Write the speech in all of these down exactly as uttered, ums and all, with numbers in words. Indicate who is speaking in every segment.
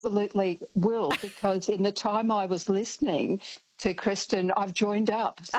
Speaker 1: absolutely will, because in the time I was listening to Kristen, I've joined up. So.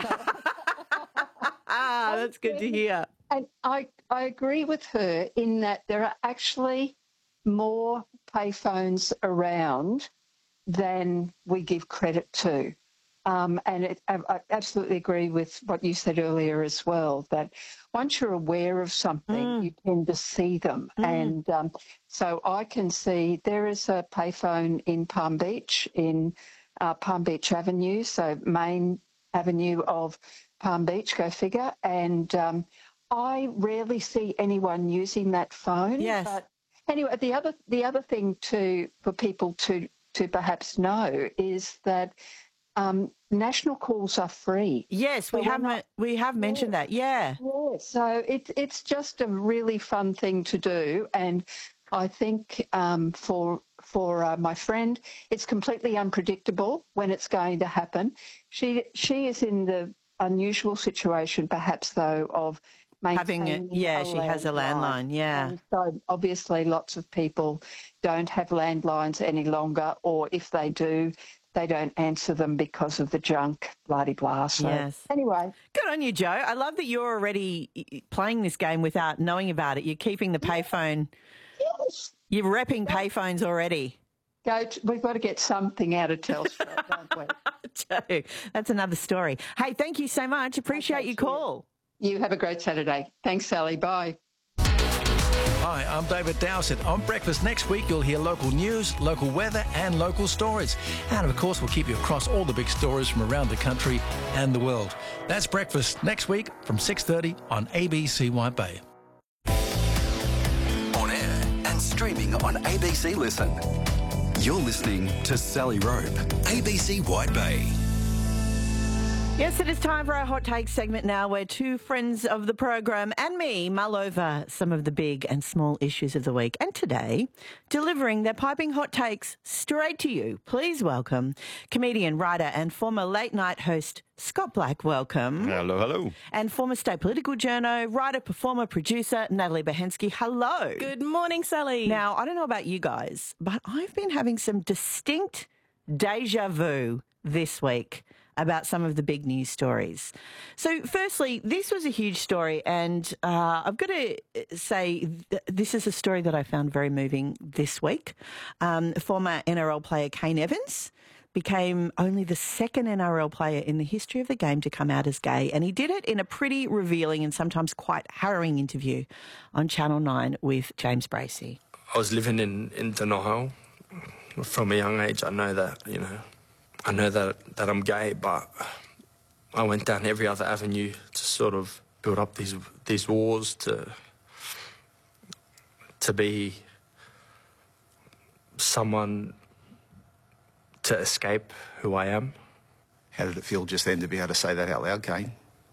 Speaker 2: Ah, that's good to hear.
Speaker 1: And I, I agree with her in that there are actually more payphones around than we give credit to. Um, and it, I, I absolutely agree with what you said earlier as well, that once you're aware of something, mm. you tend to see them. Mm. And um, so I can see there is a payphone in Palm Beach, in uh, Palm Beach Avenue, so main avenue of Palm Beach, go figure. And um, I rarely see anyone using that phone.
Speaker 2: Yes.
Speaker 1: But anyway, the other the other thing to for people to to perhaps know is that um, national calls are free.
Speaker 2: Yes, we
Speaker 1: so
Speaker 2: have not, we have mentioned
Speaker 1: yeah,
Speaker 2: that. Yeah.
Speaker 1: Yeah. So it, it's just a really fun thing to do, and I think um, for for uh, my friend, it's completely unpredictable when it's going to happen. She she is in the unusual situation, perhaps though, of
Speaker 2: having it. Yeah, she has a landline. Yeah.
Speaker 1: And so obviously, lots of people don't have landlines any longer, or if they do, they don't answer them because of the junk, blah-de-blah. So
Speaker 2: yes.
Speaker 1: Anyway.
Speaker 2: Good on you, Joe. I love that you're already playing this game without knowing about it. You're keeping the payphone.
Speaker 1: Yes.
Speaker 2: You're repping payphones already.
Speaker 1: Go to, we've got to get something out of Telstra, don't we?
Speaker 2: Joe, that's another story. Hey, thank you so much. Appreciate okay, your call.
Speaker 1: You have a great Saturday. Thanks, Sally. Bye.
Speaker 3: Hi, I'm David Dowsett. On Breakfast next week, you'll hear local news, local weather and local stories. And, of course, we'll keep you across all the big stories from around the country and the world. That's Breakfast next week from six thirty on A B C White Bay.
Speaker 4: On air and streaming on A B C Listen. You're listening to Sally Rope, A B C White Bay.
Speaker 2: Yes, it is time for our Hot Takes segment now, where two friends of the program and me mull over some of the big and small issues of the week. And today, delivering their piping hot takes straight to you, please welcome comedian, writer and former late-night host Scott Black. Welcome.
Speaker 5: Hello, hello.
Speaker 2: And former state political journo, writer, performer, producer, Natalie Behensky. Hello.
Speaker 6: Good morning, Sally.
Speaker 2: Now, I don't know about you guys, but I've been having some distinct deja vu this week about some of the big news stories. So firstly, this was a huge story, and uh, I've got to say th- this is a story that I found very moving this week. Um, former N R L player Kane Evans became only the second N R L player in the history of the game to come out as gay, and he did it in a pretty revealing and sometimes quite harrowing interview on Channel nine with James Bracey.
Speaker 7: I was living in, in denial from a young age. I know that, you know, I know that, that I'm gay, but I went down every other avenue to sort of build up these these walls to to be someone to escape who I am.
Speaker 5: How did it feel just then to be able to say that out loud, Kane?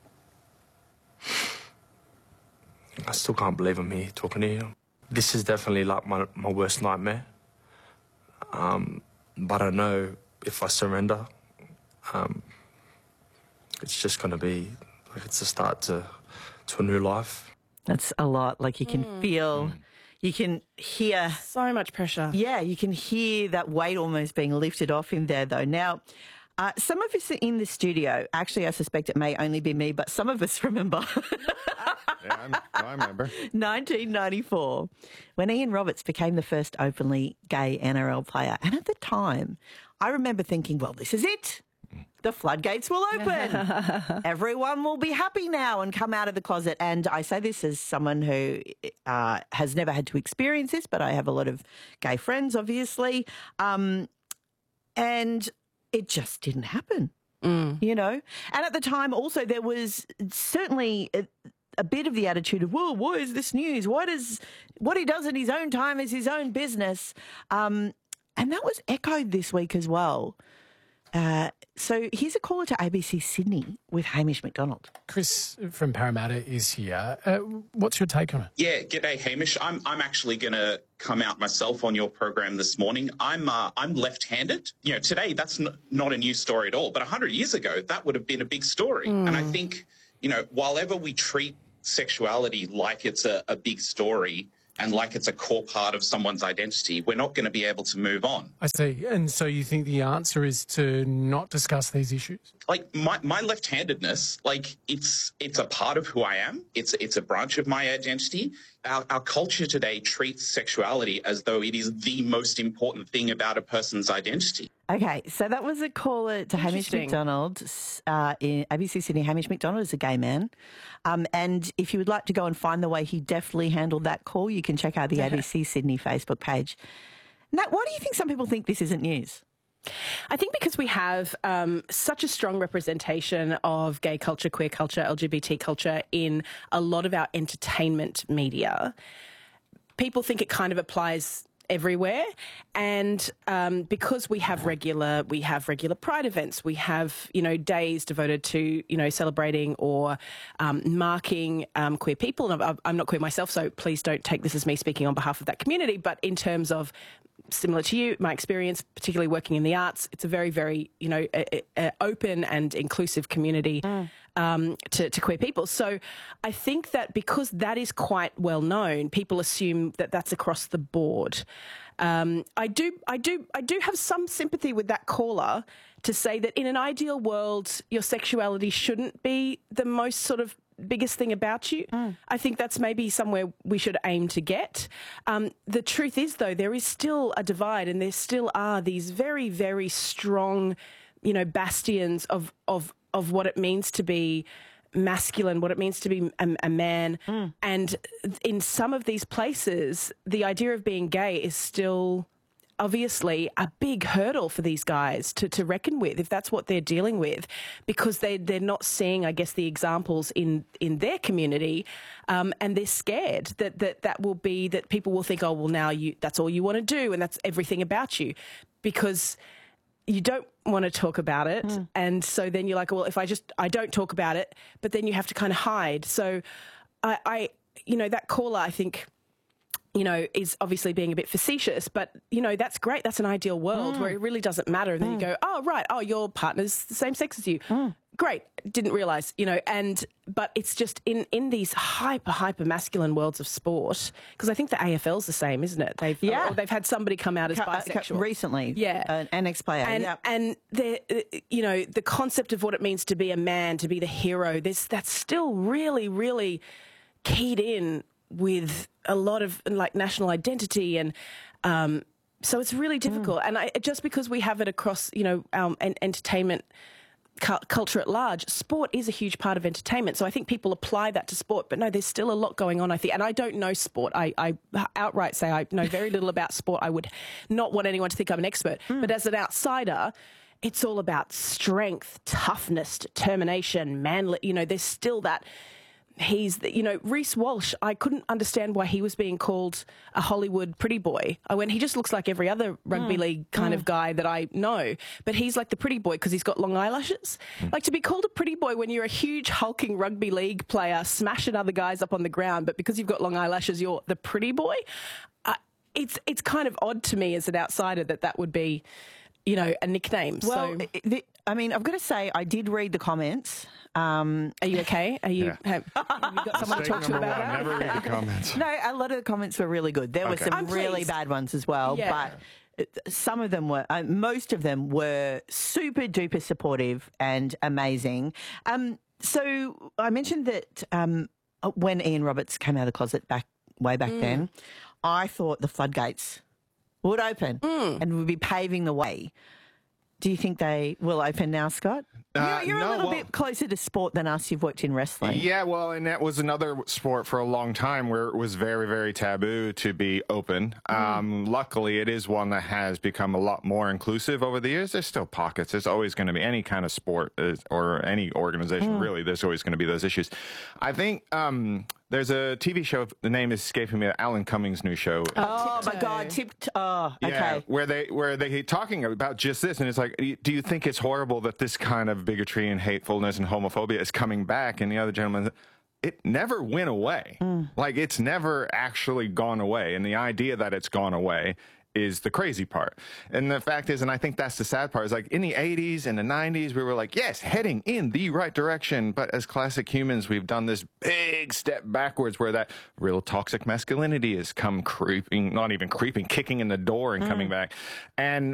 Speaker 7: I still can't believe I'm here talking to you. This is definitely like my, my worst nightmare. Um, but I know if I surrender, um, it's just going to be like it's a start to to a new life.
Speaker 2: That's a lot. Like you can mm. feel, mm. you can hear
Speaker 6: so much pressure.
Speaker 2: Yeah, you can hear that weight almost being lifted off him there, though. Now, uh, some of us in the studio, actually, I suspect it may only be me, but some of us remember.
Speaker 5: Yeah, I'm, I remember.
Speaker 2: nineteen ninety-four, when Ian Roberts became the first openly gay N R L player. And at the time, I remember thinking, well, this is it. The floodgates will open. Everyone will be happy now and come out of the closet. And I say this as someone who uh, has never had to experience this, but I have a lot of gay friends, obviously. Um, and it just didn't happen, mm. you know. And at the time also there was certainly a, a bit of the attitude of, well, why is this news? Why does what he does in his own time is his own business? Um, and that was echoed this week as well. Uh, so here's a caller to A B C Sydney with Hamish McDonald.
Speaker 8: Chris from Parramatta is here. Uh, what's your take on it?
Speaker 9: Yeah, g'day Hamish. I'm I'm actually going to come out myself on your program this morning. I'm uh, I'm left-handed. You know, today that's n- not a new story at all, but one hundred years ago that would have been a big story. Mm. And I think, you know, while ever we treat sexuality like it's a, a big story, and like it's a core part of someone's identity, we're not going to be able to move on.
Speaker 8: I see. And so you think the answer is to not discuss these issues?
Speaker 9: Like my, my left-handedness, like it's it's a part of who I am. It's it's a branch of my identity. Our, our culture today treats sexuality as though it is the most important thing about a person's identity.
Speaker 2: Okay, so that was a caller to Hamish McDonald uh, in A B C Sydney. Hamish McDonald is a gay man. Um, and if you would like to go and find the way he deftly handled that call, you can check out the yeah. A B C Sydney Facebook page. Nat, why do you think some people think this isn't news?
Speaker 6: I think because we have um, such a strong representation of gay culture, queer culture, L G B T culture in a lot of our entertainment media, people think it kind of applies everywhere. And um, because we have regular, we have regular Pride events, we have, you know, days devoted to, you know, celebrating or um, marking um, queer people. And I'm, I'm not queer myself, so please don't take this as me speaking on behalf of that community. But in terms of similar to you, my experience, particularly working in the arts, it's a very, very, you know, a, a open and inclusive community mm. um, to, to queer people. So I think that because that is quite well known, people assume that that's across the board. Um, I do, I do, I do have some sympathy with that caller to say that in an ideal world, your sexuality shouldn't be the most sort of biggest thing about you. Mm. I think that's maybe somewhere we should aim to get. Um, the truth is, though, there is still a divide, and there still are these very, very strong, you know, bastions of of of what it means to be masculine, what it means to be a, a man. Mm. And in some of these places, the idea of being gay is still obviously a big hurdle for these guys to, to reckon with, if that's what they're dealing with, because they, they're not seeing, I guess, the examples in, in their community, um, and they're scared that, that that will be, that people will think, oh, well, now you that's all you want to do and that's everything about you, because you don't want to talk about it. Mm. And so then you're like, well, if I just, I don't talk about it, but then you have to kind of hide. So I, I you know, that caller, I think, you know, is obviously being a bit facetious, but, you know, that's great. That's an ideal world mm. where it really doesn't matter. And then mm. you go, oh, right, oh, your partner's the same sex as you. Mm. Great. Didn't realise, you know, and, but it's just in, in these hyper, hyper masculine worlds of sport, because I think the A F L's the same, isn't it? They've, yeah. Or they've had somebody come out as Co- bisexual.
Speaker 2: Uh, recently.
Speaker 6: Yeah.
Speaker 2: Uh, an ex-player.
Speaker 6: And,
Speaker 2: yep.
Speaker 6: and the, you know, the concept of what it means to be a man, to be the hero, this that's still really, really keyed in with a lot of like national identity, and um, so it's really difficult. Mm. And I, just because we have it across, you know, um, an entertainment cu- culture at large, sport is a huge part of entertainment. So I think people apply that to sport, but no, there's still a lot going on, I think. And I don't know sport. I, I outright say I know very little about sport. I would not want anyone to think I'm an expert. Mm. But as an outsider, it's all about strength, toughness, determination, manly. You know, there's still that. He's, the, you know, Reece Walsh, I couldn't understand why he was being called a Hollywood pretty boy. I went, he just looks like every other rugby mm. league kind mm. of guy that I know. But he's like the pretty boy because he's got long eyelashes. Mm. Like, to be called a pretty boy when you're a huge hulking rugby league player, smashing other guys up on the ground, but because you've got long eyelashes, you're the pretty boy. Uh, it's, it's kind of odd to me as an outsider that that would be, you know, a nickname.
Speaker 2: Well, so, the, I mean, I've got to say, I did read the comments. Um,
Speaker 6: are you okay? Are you?
Speaker 5: Yeah.
Speaker 6: Have, have you got someone to talk to about
Speaker 5: that? Never read the comments.
Speaker 2: No, a lot of the comments were really good. There okay. were some
Speaker 6: I'm
Speaker 2: really
Speaker 6: pleased.
Speaker 2: bad ones as well,
Speaker 6: yeah.
Speaker 2: but some of them were, uh, most of them were super duper supportive and amazing. Um, so I mentioned that um, when Ian Roberts came out of the closet back way back mm. then, I thought the floodgates would open
Speaker 6: mm.
Speaker 2: and would be paving the way. Do you think they will open now, Scott?
Speaker 5: Uh,
Speaker 2: you're you're
Speaker 5: no,
Speaker 2: a little
Speaker 5: well,
Speaker 2: bit closer to sport than us. You've worked in wrestling.
Speaker 5: Yeah, well, and that was another sport for a long time where it was very, very taboo to be open. Mm. Um, luckily, it is one that has become a lot more inclusive over the years. There's still pockets. There's always going to be any kind of sport is, or any organization, mm. really. There's always going to be those issues. I think um, there's a T V show, the name is escaping me, Alan Cummings' new show.
Speaker 2: Oh, my God. Tipped. Oh, okay.
Speaker 5: Yeah, where they, where they talking about just this, and it's like, do you think it's horrible that this kind of bigotry and hatefulness and homophobia is coming back? And the other gentleman, it never went away. Mm. Like, it's never actually gone away. And the idea that it's gone away is the crazy part. And the fact is, and I think that's the sad part, is like in the eighties and the nineties, we were like, yes, heading in the right direction. But as classic humans, we've done this big step backwards where that real toxic masculinity has come creeping, not even creeping, kicking in the door and mm. coming back. And